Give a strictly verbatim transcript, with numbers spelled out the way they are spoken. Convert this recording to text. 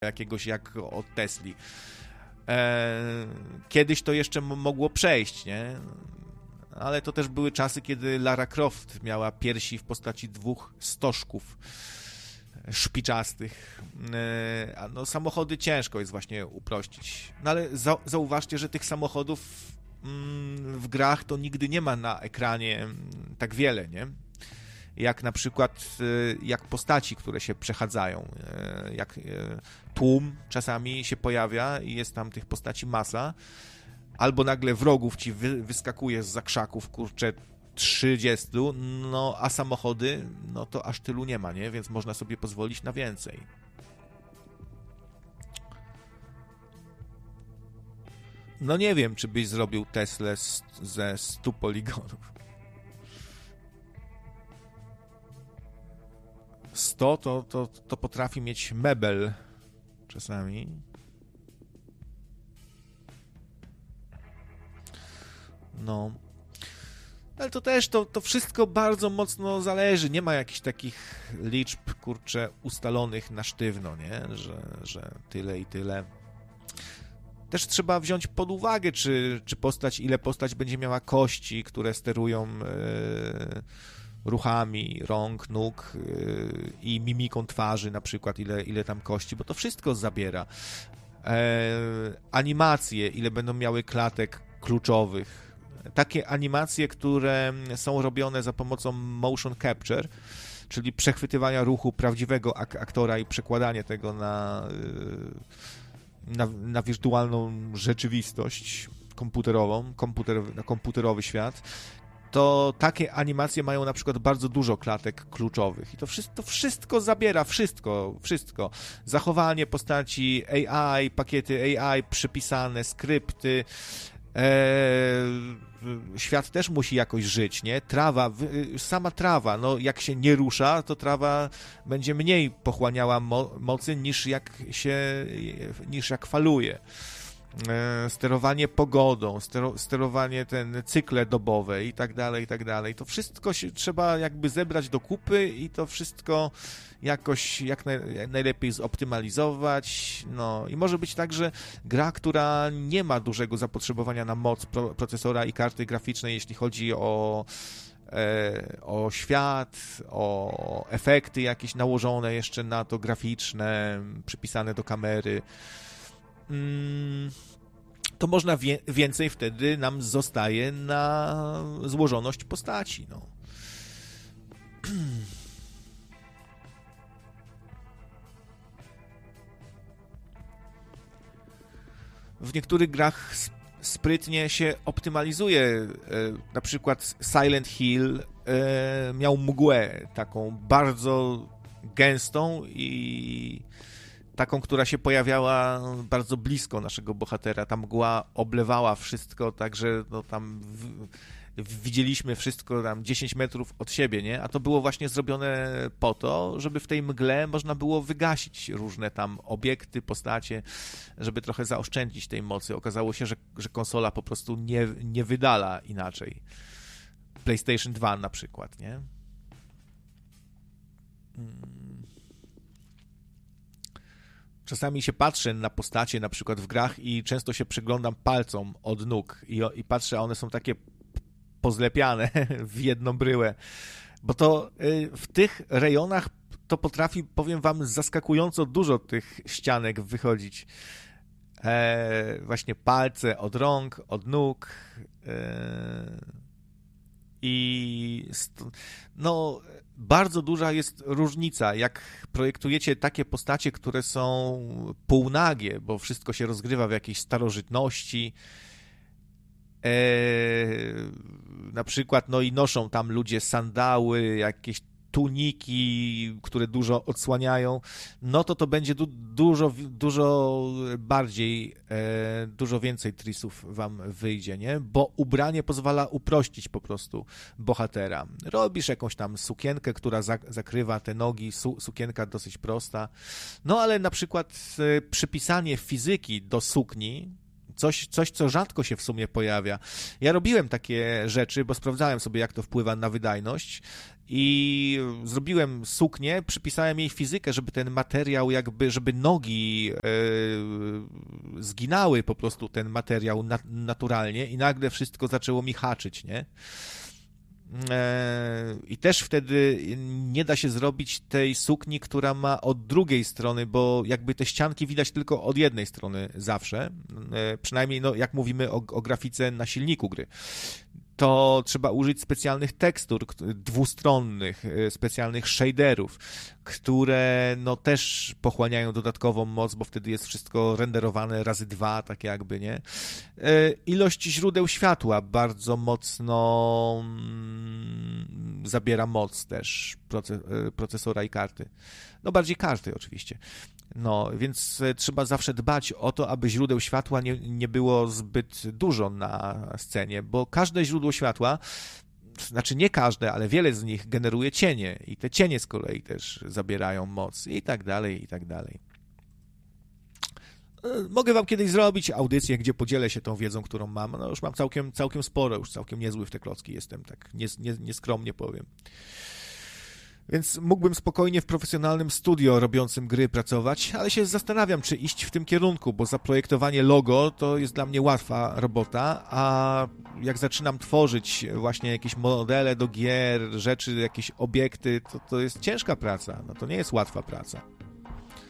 jakiegoś jak od Tesli. E, kiedyś to jeszcze m- mogło przejść, nie? Ale to też były czasy, kiedy Lara Croft miała piersi w postaci dwóch stożków szpiczastych. E, a no samochody ciężko jest właśnie uprościć. No ale za- zauważcie, że tych samochodów mm, w grach to nigdy nie ma na ekranie tak wiele, nie? Jak na przykład jak postaci, które się przechadzają, jak tłum czasami się pojawia i jest tam tych postaci masa, albo nagle wrogów ci wy, wyskakuje z krzaków, kurczę, trzydziestu, no a samochody, no to aż tylu nie ma, nie? Więc można sobie pozwolić na więcej. No nie wiem, czy byś zrobił Teslę z, ze stu poligonów. sto to, to, to potrafi mieć mebel czasami. No. Ale to też, to, to wszystko bardzo mocno zależy. Nie ma jakichś takich liczb, kurczę, ustalonych na sztywno, nie? Że, że tyle i tyle. Też trzeba wziąć pod uwagę, czy, czy postać, ile postać będzie miała kości, które sterują yy, ruchami rąk, nóg yy, i mimiką twarzy, na przykład, ile, ile tam kości, bo to wszystko zabiera. E, animacje, ile będą miały klatek kluczowych. Takie animacje, które są robione za pomocą motion capture, czyli przechwytywania ruchu prawdziwego ak- aktora i przekładanie tego na, yy, na, na wirtualną rzeczywistość komputerową, komputer, na komputerowy świat, to takie animacje mają na przykład bardzo dużo klatek kluczowych i to wszystko, to wszystko zabiera, wszystko, wszystko. Zachowanie postaci A I, pakiety A I przypisane, skrypty, eee, świat też musi jakoś żyć, nie? Trawa, sama trawa, no jak się nie rusza, to trawa będzie mniej pochłaniała mo- mocy niż jak się, niż jak faluje. Sterowanie pogodą, stero, sterowanie ten cykle dobowe i tak dalej, i tak dalej. To wszystko się trzeba jakby zebrać do kupy i to wszystko jakoś jak naj, najlepiej zoptymalizować. No i może być tak, że gra, która nie ma dużego zapotrzebowania na moc pro, procesora i karty graficznej, jeśli chodzi o e, o świat, o efekty jakieś nałożone jeszcze na to graficzne, przypisane do kamery, to można wie, więcej wtedy nam zostaje na złożoność postaci. No. W niektórych grach sprytnie się optymalizuje. Na przykład Silent Hill miał mgłę taką bardzo gęstą i taką, która się pojawiała bardzo blisko naszego bohatera. Ta mgła oblewała wszystko, także no, tam w, w, widzieliśmy wszystko tam dziesięć metrów od siebie, nie? A to było właśnie zrobione po to, żeby w tej mgle można było wygasić różne tam obiekty, postacie, żeby trochę zaoszczędzić tej mocy. Okazało się, że, że konsola po prostu nie, nie wydala inaczej. PlayStation dwa na przykład, nie? Hmm. Czasami się patrzę na postacie na przykład w grach i często się przyglądam palcom od nóg i, i patrzę, a one są takie pozlepiane w jedną bryłę, bo to y, w tych rejonach to potrafi, powiem wam, zaskakująco dużo tych ścianek wychodzić. E, właśnie palce od rąk, od nóg e, i st- no bardzo duża jest różnica, jak projektujecie takie postacie, które są półnagie, bo wszystko się rozgrywa w jakiejś starożytności, e, na przykład, no i noszą tam ludzie sandały, jakieś tuniki, które dużo odsłaniają, no to to będzie du- dużo, dużo bardziej, e, dużo więcej trisów wam wyjdzie, nie? Bo ubranie pozwala uprościć po prostu bohatera. Robisz jakąś tam sukienkę, która za- zakrywa te nogi, su- sukienka dosyć prosta, no ale na przykład e, przypisanie fizyki do sukni, Coś, coś, co rzadko się w sumie pojawia. Ja robiłem takie rzeczy, bo sprawdzałem sobie, jak to wpływa na wydajność i zrobiłem suknię, przypisałem jej fizykę, żeby ten materiał jakby, żeby nogi yy, zginały po prostu ten materiał na, naturalnie i nagle wszystko zaczęło mi haczyć, nie? I też wtedy nie da się zrobić tej sukni, która ma od drugiej strony, bo jakby te ścianki widać tylko od jednej strony zawsze, przynajmniej no, jak mówimy o, o grafice na silniku gry. To trzeba użyć specjalnych tekstur dwustronnych, specjalnych shaderów, które no też pochłaniają dodatkową moc, bo wtedy jest wszystko renderowane razy dwa, tak jakby, nie? Ilość źródeł światła bardzo mocno zabiera moc też procesora i karty. No bardziej karty oczywiście. No, więc trzeba zawsze dbać o to, aby źródeł światła nie, nie było zbyt dużo na scenie, bo każde źródło światła, znaczy nie każde, ale wiele z nich generuje cienie i te cienie z kolei też zabierają moc i tak dalej, i tak dalej. Mogę wam kiedyś zrobić audycję, gdzie podzielę się tą wiedzą, którą mam. No już mam całkiem, całkiem sporo, już całkiem niezły w te klocki jestem, tak nies, nie, nieskromnie powiem. Więc mógłbym spokojnie w profesjonalnym studio robiącym gry pracować, ale się zastanawiam, czy iść w tym kierunku, bo zaprojektowanie logo to jest dla mnie łatwa robota, a jak zaczynam tworzyć właśnie jakieś modele do gier, rzeczy, jakieś obiekty, to to jest ciężka praca, no to nie jest łatwa praca.